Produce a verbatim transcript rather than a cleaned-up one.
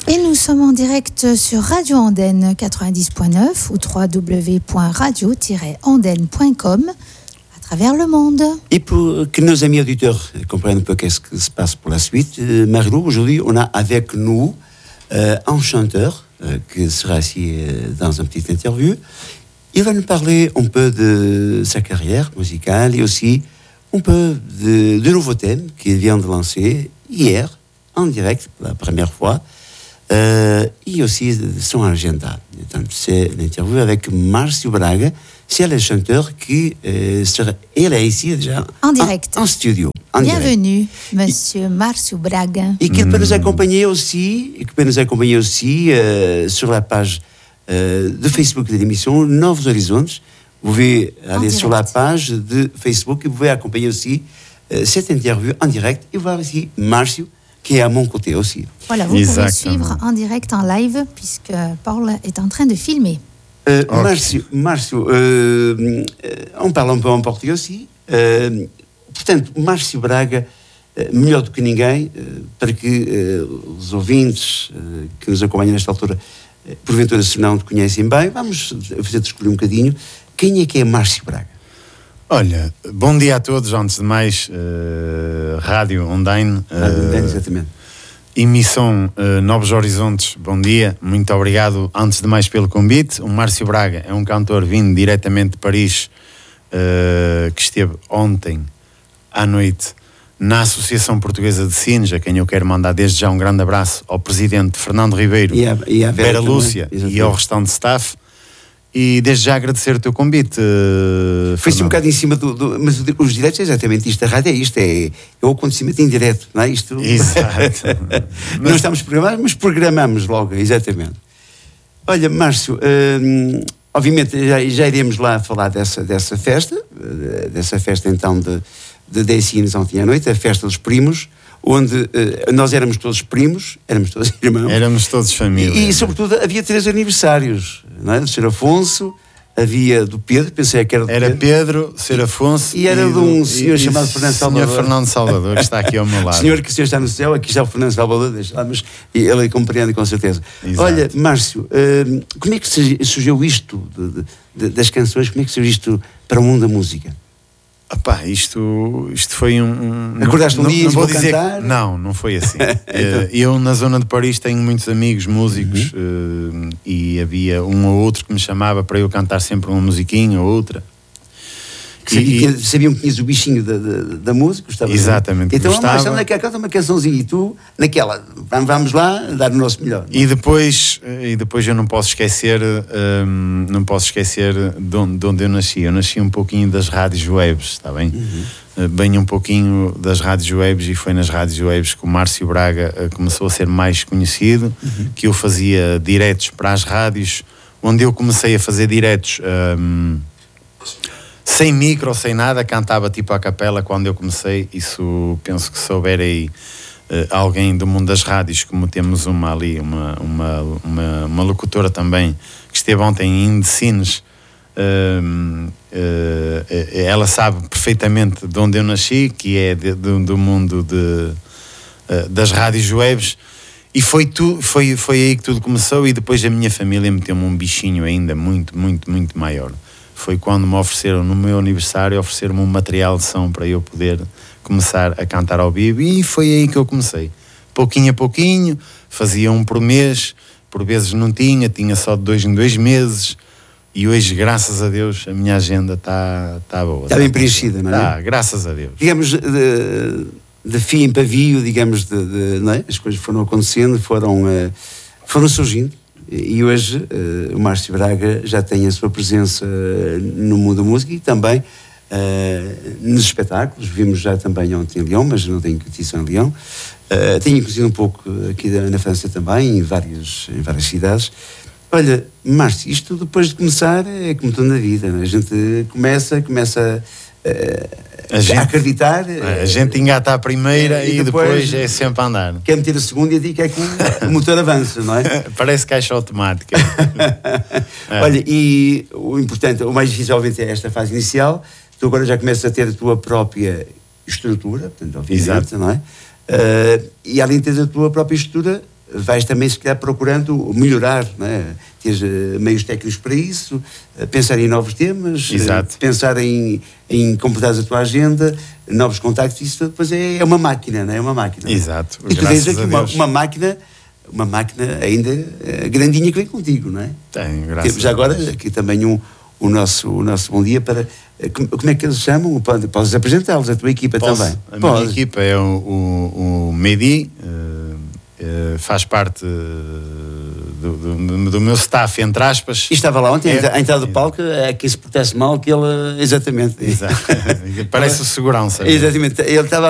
Et nous sommes en direct sur Radio Andenne quatre-vingt-dix point neuf ou w w w point radio tiret andenne point com à travers le monde. Et pour que nos amis auditeurs comprennent un peu qu'est-ce qui se passe pour la suite, euh, Marie-Lou, aujourd'hui, on a avec nous euh, un chanteur euh, qui sera assis euh, dans une petite interview. Il va nous parler un peu de sa carrière musicale et aussi un peu de, de nouveaux thèmes qu'il vient de lancer hier, en direct, pour la première fois. Euh, et aussi son agenda. Donc, c'est l'interview avec Márcio Braga, c'est le chanteur qui euh, sera il est ici déjà en direct, en, en studio. En Bienvenue, direct. Monsieur Márcio Braga. Et qu'il mmh. peut nous accompagner aussi, et qu'il peut nous accompagner aussi euh, sur la page euh, de Facebook de l'émission Novos Horizontes. Vous pouvez aller sur la page de Facebook et vous pouvez accompagner aussi euh, cette interview en direct et voir ici Márcio, qui est à mon côté aussi. Voilà, vous Exactement. Pouvez suivre en direct, en live, puisque Paul est en train de filmer. Euh, okay. Márcio, Márcio euh, on parle un peu en português aussi. Euh, portanto, Márcio Braga, melhor do que ninguém, para que uh, os ouvintes uh, que nos acompanham nesta altura, uh, porventura se não te conhecem bem, vamos fazer-te escolher um bocadinho. Quem é que é Márcio Braga? Olha, bom dia a todos, antes de mais, uh, Rádio Andenne, uh, Rádio Andenne, exatamente. Emissão uh, Novos Horizontes, bom dia, muito obrigado antes de mais pelo convite. O Márcio Braga é um cantor vindo diretamente de Paris, uh, que esteve ontem à noite na Associação Portuguesa de Sines, a quem eu quero mandar desde já um grande abraço ao presidente Fernando Ribeiro, e a, e a Vera Lúcia e ao restante staff. E desde já agradecer o teu convite. Uh, Foi-se um bocado em cima do, do. Mas os diretos é exatamente isto. A rádio é isto. É, é o acontecimento em direto, não é? Isto. Exato. Não estamos programados, mas programamos logo, exatamente. Olha, Márcio, uh, obviamente já, já iremos lá falar dessa, dessa festa, uh, dessa festa então de, de dez anos ontem à noite, a festa dos primos, onde uh, nós éramos todos primos, éramos todos irmãos. Éramos todos família. E, e sobretudo, havia três aniversários, não é? Do senhor Afonso, havia do Pedro, pensei que era do Era Pedro. Pedro, senhor Afonso. E era de um senhor e, chamado Fernando Salvador. senhor Fernando Salvador, que está aqui ao meu lado. Senhor que o senhor está no céu, aqui está o Fernando Salvador, deixa lá, mas ele compreende com certeza. Exato. Olha, Márcio, uh, como é que surgiu isto de, de, de, das canções, como é que surgiu isto para o mundo da música? Opá, isto, isto foi um... um Acordaste um não, dia não e vou vou dizer cantar? Que, não, não foi assim. Então. uh, eu na zona de Paris tenho muitos amigos músicos, uhum. uh, e havia um ou outro que me chamava para eu cantar sempre uma musiquinha ou outra. E, e sabiam que tinhas o bichinho da, da, da música, gostava. Exatamente. Então, gostava. Márcio, naquela canta uma cançãozinha e tu, naquela, vamos lá dar o nosso melhor. E depois, e depois eu não posso esquecer, um, não posso esquecer de onde, de onde eu nasci. Eu nasci um pouquinho das rádios webs, está bem? Uhum. Bem um pouquinho das rádios webs, e foi nas rádios webs que o Márcio Braga começou a ser mais conhecido, uhum. que eu fazia diretos para as rádios, onde eu comecei a fazer diretos... Um, sem micro, sem nada, cantava tipo à capela quando eu comecei. Isso penso que se houver aí uh, alguém do mundo das rádios, como temos uma ali, uma, uma, uma, uma locutora também, que esteve ontem em Sines, uh, uh, ela sabe perfeitamente de onde eu nasci, que é de, de, do mundo de, uh, das rádios webs. E foi, tu, foi, foi aí que tudo começou, e depois a minha família meteu-me um bichinho ainda muito, muito, muito maior. Foi quando me ofereceram, no meu aniversário, ofereceram-me um material de som para eu poder começar a cantar ao vivo, e foi aí que eu comecei. Pouquinho a pouquinho, fazia um por mês, por vezes não tinha, tinha só de dois em dois meses, e hoje, graças a Deus, a minha agenda está tá boa. Está bem preenchida, não é? Está, graças a Deus. Digamos, de, de fio em pavio, digamos, de, de, não é? As coisas foram acontecendo, foram, uh, foram surgindo. E hoje uh, o Márcio Braga já tem a sua presença no mundo da música e também uh, nos espetáculos. Vimos já também ontem em Lyon, mas não tenho conhecido em Lyon. Uh, tenho conhecido um pouco aqui na França também, em várias, em várias cidades. Olha, Márcio, isto depois de começar é como tudo na vida, não é? A gente começa, começa uh, a, gente, a acreditar. A gente engata a primeira e, e depois, depois é sempre a andar. Quer meter a segunda e diz que é que o motor avança, não é? Parece caixa automática. É. Olha, e o importante, o mais difícil, obviamente, é esta fase inicial. Tu agora já começas a ter a tua própria estrutura, portanto, obviamente, não é? Uh, e além de ter a tua própria estrutura, vais também, se calhar, procurando melhorar, não é? Tens uh, meios técnicos para isso, uh, pensar em novos temas, Exato. Uh, pensar em, em completar a tua agenda, novos contactos, isso depois é, é uma máquina, não é? É uma máquina. Exato. E tu tens aqui uma, Deus. uma máquina, uma máquina ainda uh, grandinha que vem contigo, não é? Tem, graças Temos agora a Deus. aqui também um, o, nosso, o nosso bom dia para... uh, como, como é que eles chamam? Pode- Podes apresentá-los, a tua equipa Posso? também. A Pode. minha equipa é o, o, o Medi, uh, uh, faz parte uh, do, do, do meu staff, entre aspas. E estava lá ontem, É. à entrada do palco, a quem se portasse mal, que ele... Exatamente. Exato. Parece o segurança. Exatamente. Ele estava